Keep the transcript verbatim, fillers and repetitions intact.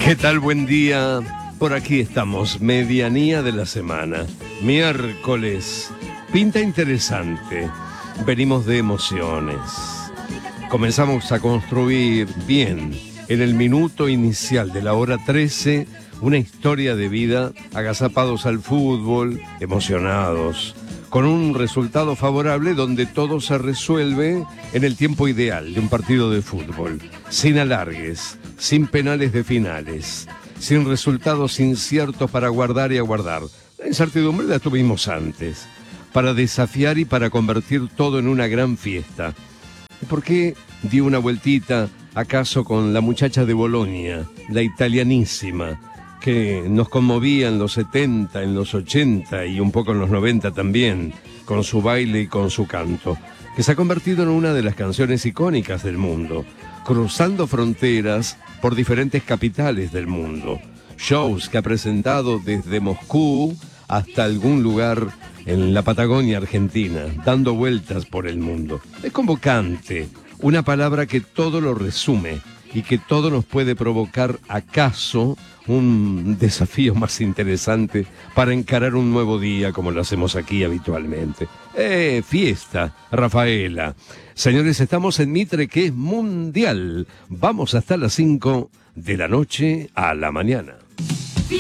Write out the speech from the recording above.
¿Qué tal? Buen día. Por aquí estamos, medianía de la semana. Miércoles. Pinta interesante. Venimos de emociones. Comenzamos a construir bien, en el minuto inicial de la hora trece, una historia de vida, agazapados al fútbol, emocionados, con un resultado favorable donde todo se resuelve en el tiempo ideal de un partido de fútbol, sin alargues, sin penales de finales, sin resultados inciertos para guardar y aguardar. La incertidumbre la tuvimos antes, para desafiar y para convertir todo en una gran fiesta. ¿Por qué di una vueltita acaso con la muchacha de Bolonia, la italianísima, que nos conmovía en los setenta, en los ochenta y un poco en los noventa también, con su baile y con su canto, que se ha convertido en una de las canciones icónicas del mundo, cruzando fronteras por diferentes capitales del mundo, shows que ha presentado desde Moscú hasta algún lugar en la Patagonia Argentina, dando vueltas por el mundo. Es convocante, una palabra que todo lo resume y que todo nos puede provocar acaso un desafío más interesante para encarar un nuevo día como lo hacemos aquí habitualmente. ¡Eh, fiesta, Rafaela! Señores, estamos en Mitre, que es mundial. Vamos hasta las cinco de la noche a la mañana.